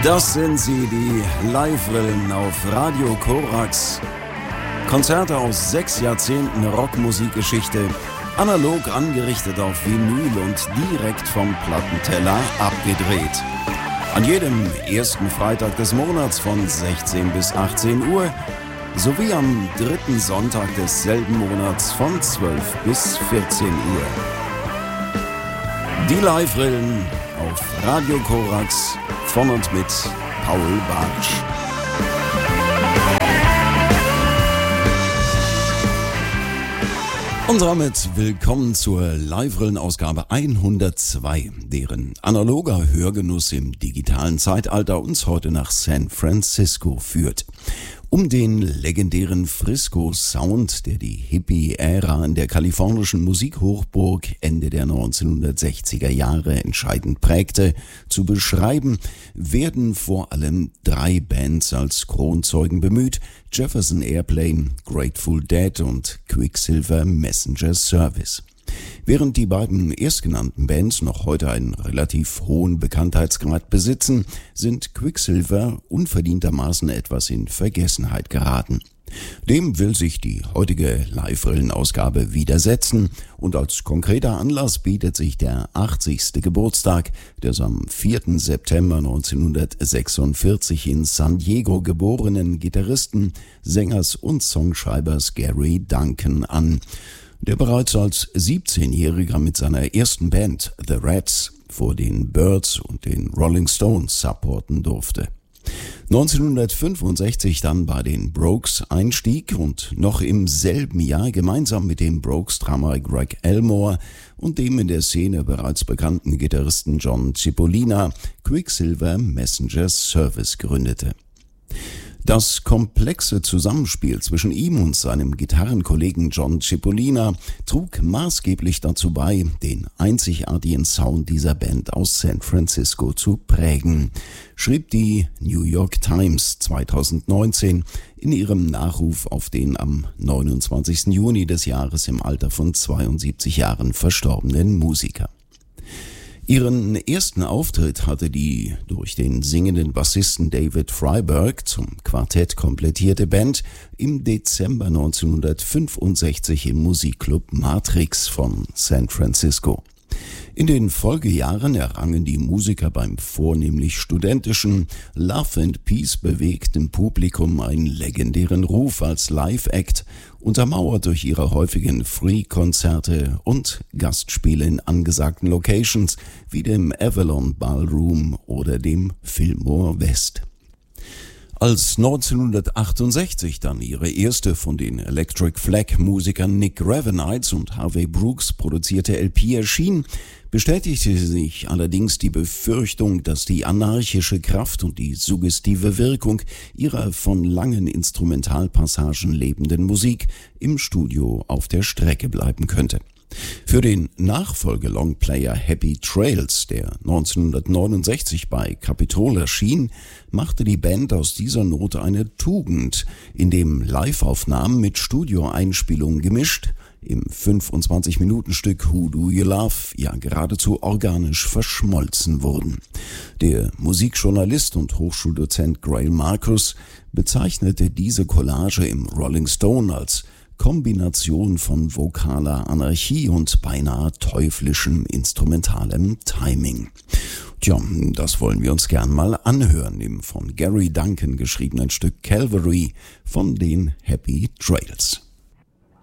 Das sind sie, die Live-Rillen auf Radio Korax. Konzerte aus 6 Jahrzehnten Rockmusikgeschichte, analog angerichtet auf Vinyl und direkt vom Plattenteller abgedreht. An jedem ersten Freitag des Monats von 16 bis 18 Uhr sowie am dritten Sonntag desselben Monats von 12 bis 14 Uhr. Die Live-Rillen auf Radio Korax von und mit Paul Bartsch. Und damit willkommen zur Live-Rillen-Ausgabe 102, deren analoger Hörgenuss im digitalen Zeitalter uns heute nach San Francisco führt. Um den legendären Frisco-Sound, der die Hippie-Ära in der kalifornischen Musikhochburg Ende der 1960er Jahre entscheidend prägte, zu beschreiben, werden vor allem 3 Bands als Kronzeugen bemüht: Jefferson Airplane, Grateful Dead und Quicksilver Messenger Service. Während die beiden erstgenannten Bands noch heute einen relativ hohen Bekanntheitsgrad besitzen, sind Quicksilver unverdientermaßen etwas in Vergessenheit geraten. Dem will sich die heutige Live-Rillen-Ausgabe widersetzen und als konkreter Anlass bietet sich der 80. Geburtstag des am 4. September 1946 in San Diego geborenen Gitarristen, Sängers und Songschreibers Gary Duncan an, der bereits als 17-Jähriger mit seiner ersten Band The Rats vor den Byrds und den Rolling Stones supporten durfte. 1965 dann bei den Brokes einstieg und noch im selben Jahr gemeinsam mit dem Brokes-Drummer Greg Elmore und dem in der Szene bereits bekannten Gitarristen John Cipollina Quicksilver Messenger Service gründete. Das komplexe Zusammenspiel zwischen ihm und seinem Gitarrenkollegen John Cipollina trug maßgeblich dazu bei, den einzigartigen Sound dieser Band aus San Francisco zu prägen, schrieb die New York Times 2019 in ihrem Nachruf auf den am 29. Juni des Jahres im Alter von 72 Jahren verstorbenen Musiker. Ihren ersten Auftritt hatte die durch den singenden Bassisten David Freiberg zum Quartett komplettierte Band im Dezember 1965 im Musikclub Matrix von San Francisco. In den Folgejahren errangen die Musiker beim vornehmlich studentischen, Love and Peace bewegten Publikum einen legendären Ruf als Live-Act, untermauert durch ihre häufigen Free-Konzerte und Gastspiele in angesagten Locations wie dem Avalon Ballroom oder dem Fillmore West. Als 1968 dann ihre erste von den Electric Flag-Musikern Nick Ravenites und Harvey Brooks produzierte LP erschien, bestätigte sich allerdings die Befürchtung, dass die anarchische Kraft und die suggestive Wirkung ihrer von langen Instrumentalpassagen lebenden Musik im Studio auf der Strecke bleiben könnte. Für den Nachfolge-Longplayer Happy Trails, der 1969 bei Capitol erschien, machte die Band aus dieser Not eine Tugend, indem Live-Aufnahmen mit Studioeinspielungen gemischt im 25-Minuten-Stück Who Do You Love ja geradezu organisch verschmolzen wurden. Der Musikjournalist und Hochschuldozent Grail Marcus bezeichnete diese Collage im Rolling Stone als Kombination von vokaler Anarchie und beinahe teuflischem instrumentalem Timing. Tja, das wollen wir uns gern mal anhören, im von Gary Duncan geschriebenen Stück Calvary von den Happy Trails.